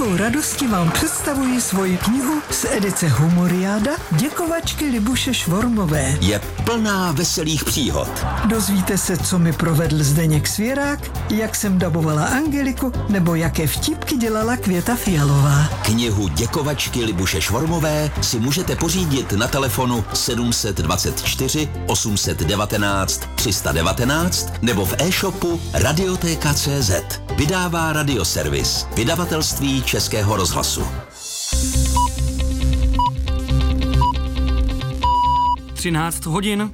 velkou radostí vám představuji svoji knihu z edice Humoriáda Děkovačky Libuše Švormové. Je plná veselých příhod. Dozvíte se, co mi provedl Zdeněk Svěrák, jak jsem dabovala Angeliku, nebo jaké vtipky dělala Květa Fialová. Knihu Děkovačky Libuše Švormové si můžete pořídit na telefonu 724 819 319 nebo v e-shopu Radiotéka.cz. Vydává Radioservis, vydavatelství Českého rozhlasu. 13 hodin.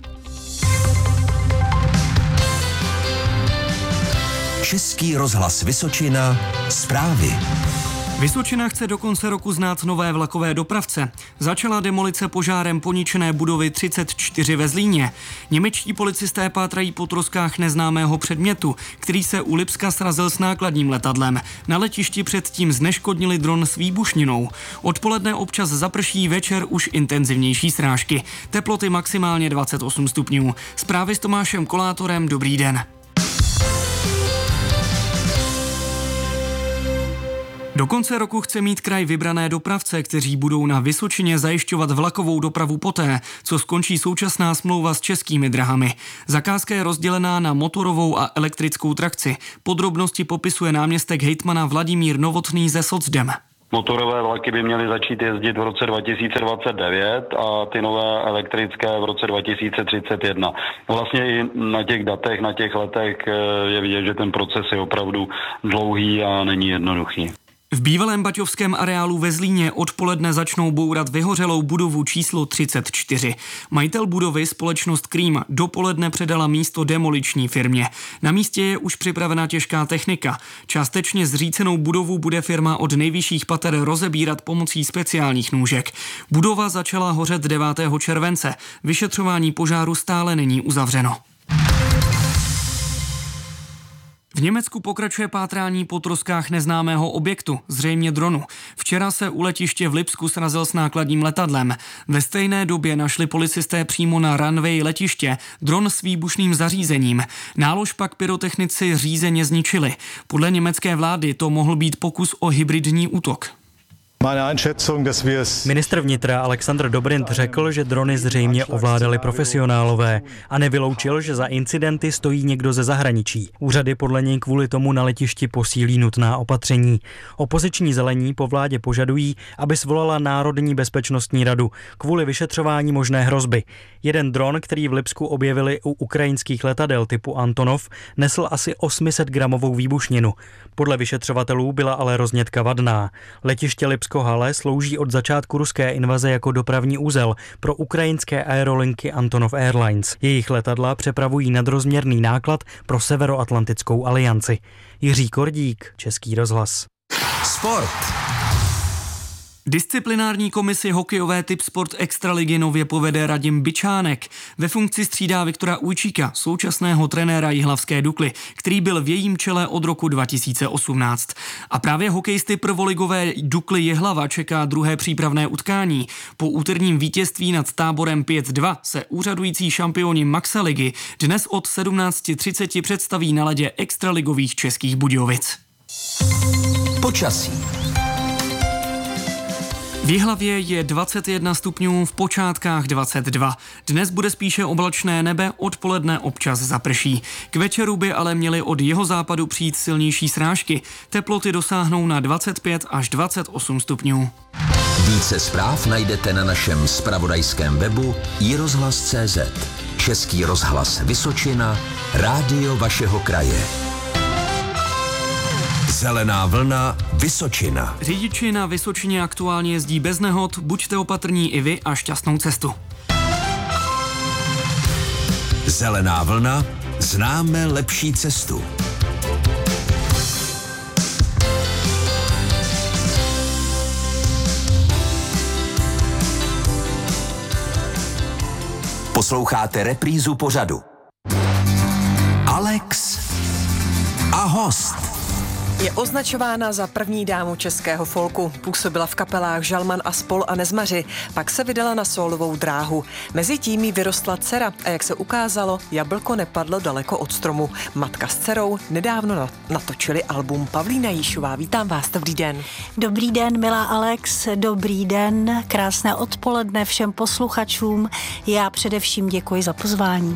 Český rozhlas Vysočina, zprávy. Vysočina chce do konce roku znát nové vlakové dopravce. Začala demolice požárem poničené budovy 34 ve Zlíně. Němečtí policisté pátrají po troskách neznámého předmětu, který se u Lipska srazil s nákladním letadlem. Na letišti předtím zneškodnili dron s výbušninou. Odpoledne občas zaprší, večer už intenzivnější srážky. Teploty maximálně 28 stupňů. Zprávy s Tomášem Kolátorem, dobrý den. Do konce roku chce mít kraj vybrané dopravce, kteří budou na Vysočině zajišťovat vlakovou dopravu poté, co skončí současná smlouva s Českými dráhami. Zakázka je rozdělená na motorovou a elektrickou trakci. Podrobnosti popisuje náměstek hejtmana Vladimír Novotný ze Socdem. Motorové vlaky by měly začít jezdit v roce 2029 a ty nové elektrické v roce 2031. Vlastně i na těch datech, na těch letech je vidět, že ten proces je opravdu dlouhý a není jednoduchý. V bývalém baťovském areálu ve Zlíně odpoledne začnou bourat vyhořelou budovu číslo 34. Majitel budovy, společnost Krím, dopoledne předala místo demoliční firmě. Na místě je už připravena těžká technika. Částečně zřícenou budovu bude firma od nejvyšších pater rozebírat pomocí speciálních nůžek. Budova začala hořet 9. července. Vyšetřování požáru stále není uzavřeno. V Německu pokračuje pátrání po troskách neznámého objektu, zřejmě dronu. Včera se u letiště v Lipsku srazil s nákladním letadlem. Ve stejné době našli policisté přímo na runway letiště dron s výbušným zařízením. Nálož pak pyrotechnici řízeně zničili. Podle německé vlády to mohl být pokus o hybridní útok. Ministr vnitra Alexandr Dobrindt řekl, že drony zřejmě ovládali profesionálové a nevyloučil, že za incidenty stojí někdo ze zahraničí. Úřady podle něj kvůli tomu na letišti posílí nutná opatření. Opoziční zelení po vládě požadují, aby svolala Národní bezpečnostní radu kvůli vyšetřování možné hrozby. Jeden dron, který v Lipsku objevili u ukrajinských letadel typu Antonov, nesl asi 800gramovou výbušninu. Podle vyšetřovatelů byla ale roznětka vadná. Letiště Lipsko-Hale slouží od začátku ruské invaze jako dopravní úzel pro ukrajinské aerolinky Antonov Airlines. Jejich letadla přepravují nadrozměrný náklad pro Severoatlantickou alianci. Jiří Kordík, Český rozhlas. Sport. Disciplinární komisi hokejové typ sport extraligy nově povede Radim Byčánek. Ve funkci střídá Viktora Ujčíka, současného trenéra jihlavské Dukly, který byl v jejím čele od roku 2018. A právě hokejisty prvoligové Dukly Jihlava čeká druhé přípravné utkání. Po úterním vítězství nad Táborem 5-2 se úřadující šampioni Maxaligy dnes od 17:30 představí na ledě extraligových Českých Budějovic. Počasí. V Jihlavě je 21 stupňů, v Počátkách 22. Dnes bude spíše oblačné nebe, odpoledne občas zaprší. K večeru by ale měly od jihozápadu přijít silnější srážky. Teploty dosáhnou na 25 až 28 stupňů. Více zpráv najdete na našem zpravodajském webu iRozhlas.cz. Český rozhlas Vysočina, rádio vašeho kraje. Zelená vlna Vysočina. Řidiči na Vysočině aktuálně jezdí bez nehod, buďte opatrní i vy a šťastnou cestu. Zelená vlna, známe lepší cestu. Posloucháte reprízu pořadu. Alex a host. Je označována za první dámu českého folku. Působila v kapelách Žalman a Spol a Nezmaři, pak se vydala na sólovou dráhu. Mezitím jí vyrostla dcera a jak se ukázalo, jablko nepadlo daleko od stromu. Matka s dcerou nedávno natočili album. Pavlína Jíšová, vítám vás, dobrý den. Dobrý den, milá Alex, dobrý den, krásné odpoledne všem posluchačům. Já především děkuji za pozvání.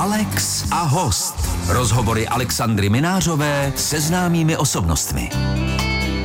Alex a host. Rozhovory Alexandry Minářové se známými osobnostmi.